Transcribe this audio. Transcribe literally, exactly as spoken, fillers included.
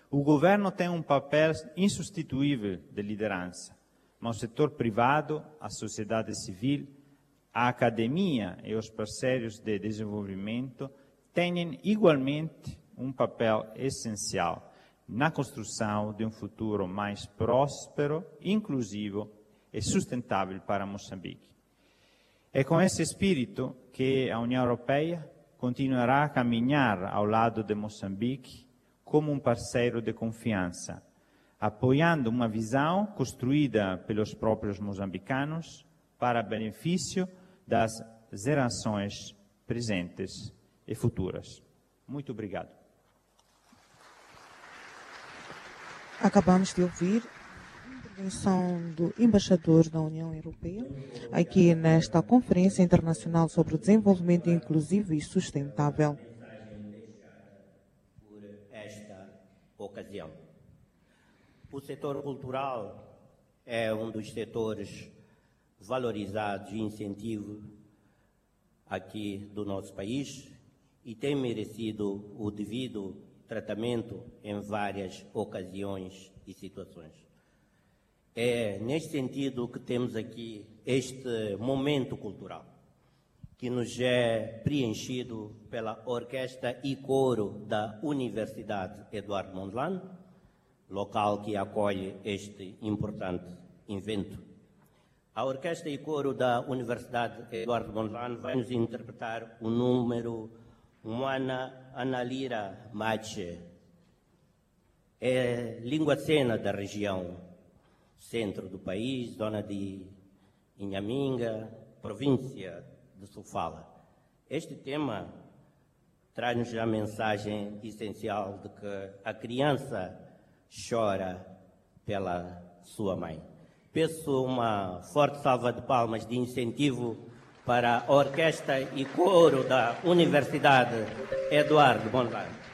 O governo tem um papel insubstituível de liderança, mas o setor privado, a sociedade civil, a academia e os parceiros de desenvolvimento têm igualmente um papel essencial na construção de um futuro mais próspero, inclusivo e sustentável para Moçambique. É com esse espírito que a União Europeia continuará a caminhar ao lado de Moçambique como um parceiro de confiança, apoiando uma visão construída pelos próprios moçambicanos para benefício das gerações presentes e futuras. Muito obrigado. Acabamos de ouvir a intervenção do embaixador da União Europeia aqui nesta Conferência Internacional sobre o Desenvolvimento Inclusivo e Sustentável. Por esta ocasião. O setor cultural é um dos setores valorizados e incentivos aqui do nosso país e tem merecido o devido tratamento em várias ocasiões e situações. É neste sentido que temos aqui este momento cultural, que nos é preenchido pela Orquestra e Coro da Universidade Eduardo Mondlane, local que acolhe este importante evento. A Orquestra e Coro da Universidade Eduardo Mondlane vai nos interpretar o número Moana Analira Mache. É língua cena da região centro do país, zona de Inhaminga, província de Sofala. Este tema traz-nos a mensagem essencial de que a criança chora pela sua mãe. Peço uma forte salva de palmas de incentivo para a Orquestra e Coro da Universidade Eduardo Mondlane.